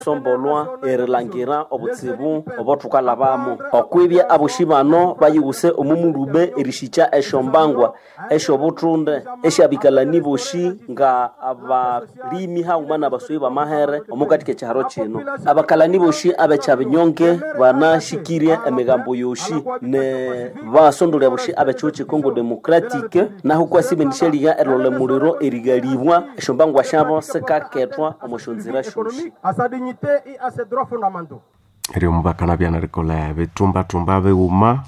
sombolwa erilangira obutsibu obotukalabamo okwibya abushibano bayiwuse omumulube erishicha eshombangwa eshobutunde eshabikalani boshi nga abalimi haumana basoi bamahere omukatike charo chino abakalani boshi abechabinyonge banashikirie emigambo yoshi ne basondole boshi abechuchi Congo Democratique naho kwasibendisheliga erole muriro erigalibwa eshombangwa shabo sekaketwa omoshonzira shoshi à ses droits fondamentaux. Rio mubakana byana rikola betumba beuma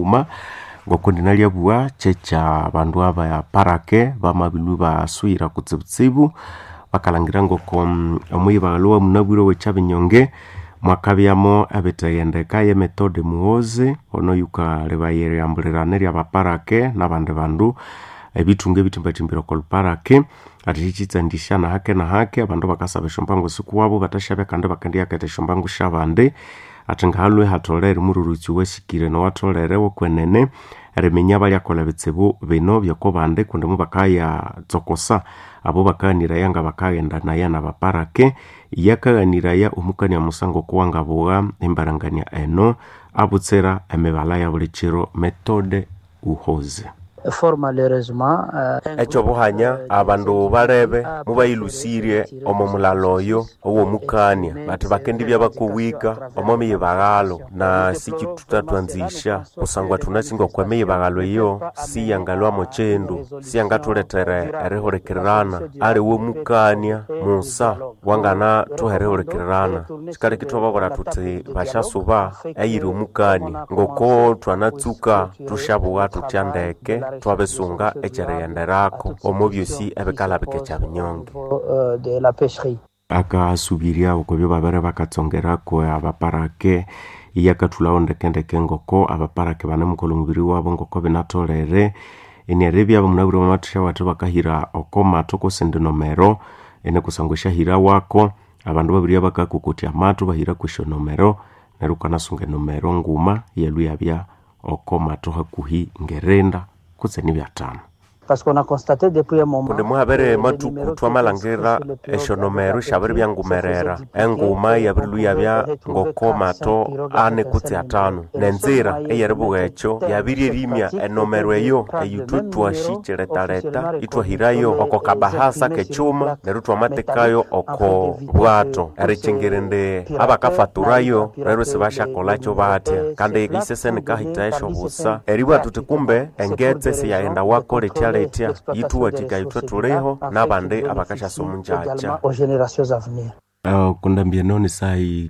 ngokondinalia bua checha bandu aba ya parake bamabilu baswira kutsibutsibu bakalangira ngoko omuyibalo munabwiro wechabinyonge mwakabyamo abetayendeka ye metode muoze ono yuka lebayere ambulirane lya baparake nabande bandu ebitunge bitimba kolparake atichitsandisha na hake abandu bakasaba shombango siku wabo batashabe kandi bakandia kete shombango shabande atangalwe hatolere mururutsi wesikire no watolere wokwenene remenya bali akola bitsebo bino byako bande kunde mu bakaya tsokosa abo bakanira yanga bakagenda na yana baparake yakaganira ya umukani amusango kuwanga boga embarangania eno abutsera emebala ya bulichiro metode uhoze malheureusement echo buhanya abantu barebe mubayilusirie omo mulaloyo owo mukania bati bakendi byabakuwika omo miyibagalo na siki tutatwanzisha kusangwa tunasingo kwa miyibagalo yo si yangalwa mochendo si yangatuletere erehorekerana ari wo mukania musa wangana tuherehorekerana sikale kitwa bara tuti bashasuba ayiri umukani ngoko twanatsuka tushabuwa tutyandeke twabesunga echereyenderako omobyosi ebekala bekecha binyonge de la pêcherie aka subiria ukobyo babere bakatsongerako abaparake iyakatulaonde kende ngoko abaparake bane mukolo mubiri wabo ngoko benatolere enerebya bamunabiro matisha watu bakahira okoma toko sende nomero ene kusangusha hira wako abandu babiri bakakukutia matu bahira kusho nomero nerukana sunge nomero nguma yeluya bya okoma toha kuhi ngerenda kutseni byatano parce qu'on a constaté depuis un moment kunde muhabere matuku twamalangera eshonomero shabere byangumerera enguma yabrilu yabya ngokoma to ane kutsi atano nenzira eyeribuga echo yabiri rimya enomero eyo eyututwa shicheretaleta itwahirayo oko kabahasa kechuma nerutwa matekayo oko bwato erichengerende abakafaturayo rero sibasha kolacho batya kande isesene kahita esho busa eribwa tutikumbe engetse siyaenda wako letia yitu watika yitu tuleho nabande abakasha somunjacha aux générations à venir. Kundambia noni sai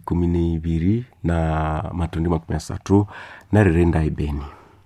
12 na matondi 13 na rerenda ibeni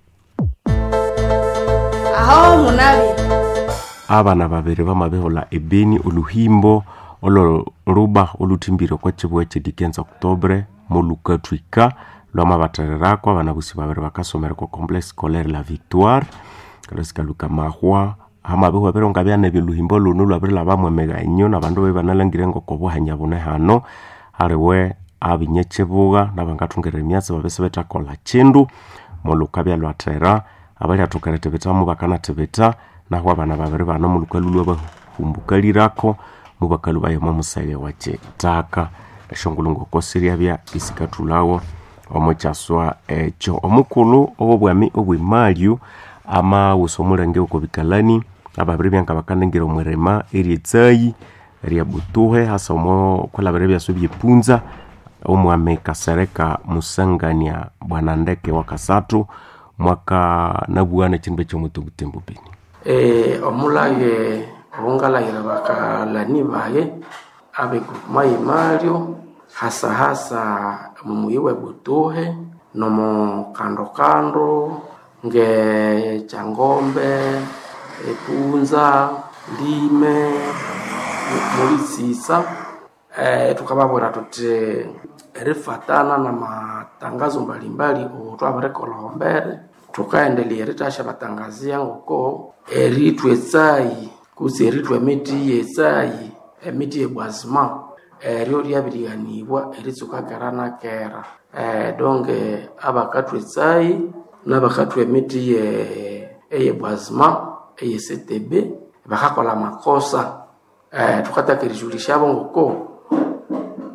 aho munabi abana babere bamabehola ebeni oluhimbo olo ruba olutimbiro kwa chibwe chidikenza Oktobre molukatwika lwama batarerako abana busi babere bakasomera ko complexe scolaire La Victoire kalosika luka mahwa amabeho beronga byane biluhimbo luno lwabirila bamwe mega inyo nabandu bebanalangire ngo kobuhanya bune hano hariwe abinyechebuga nabangatungere myatsi babese betakola chindu moluka bya lwatera abali atukarete betamu bakana tebeta naho abana babiri bano muluka lulu bahumbukalirako mubakalu bayo mumusale wache taka eshongulungo kosiria bya isikatulawo omochaswa echo omukulu obwami obwimalyu ama usomulenge uko bikalani ababiri byanka bakanengera omwerema erietsayi eriabutuhe hasa omo kola berebya sobye punza omwame kasereka musangania bwana ndeke wakasatu mwaka nabuana chinbe chomutubutembu bini omulage ongalagira bakalani baye abe mai mario hasa mumuyiwe butuhe nomo kando nge changombe epunza lime mulisisa tukababora tuti rifatana na matangazo mbalimbali otwabarekolombere tukaendelea ritasha batangazia ngoko eritwetsai kuseritwe miti yetsai emiti ebwazima ryo lyabiriganibwa eritsuka kerana kera donge abakatwetsai nabakatwe miti eyebwazima eyeCTB bakakola makosa tukatakirishulisha ngoko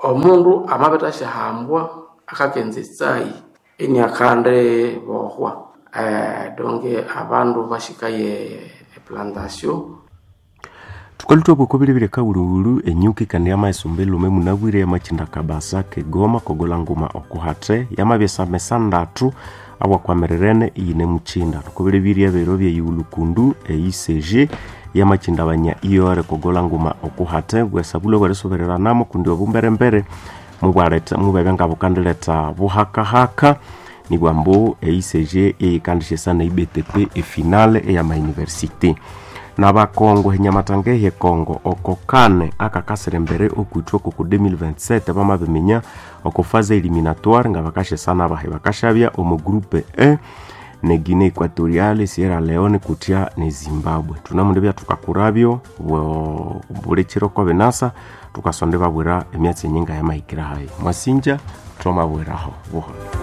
omundu amabeta shahambwa akakenze tsai ini akande bohwa donge abandu bashikaye plantation tukalutwa bwoko bilibile kaululu enyuki kandi amaisumbelo memunabwire yamachinda kabasa kegoma kogola nguma okuhate yamabyesa mesandatu awakwamererene ine muchinda tukobilibire bero bye yulukundu EICG yamachinda banya iore kogola nguma okuhate gwesabulo gweresoberera namo kundi obumberembere mubwareta mubebanga bukandeleta buhaka ni gwambo EICG ekandishe sana IBTP finale ya ma university naba Kongo hinyamatangehe Kongo okokane akakasere mbere okutwa ku 2027 bamabemenya okofaze eliminatoire nga bakashe sana bahe bakashabya omu groupe E ne Guinea Equatoriale, Sierra Leone kutia ne Zimbabwe. Tunamundebya tukakurabyo bulekiro kwa benasa tukasonde babwera emyatsi nyinga ya maikira hayi mwasinja toma bweraho buha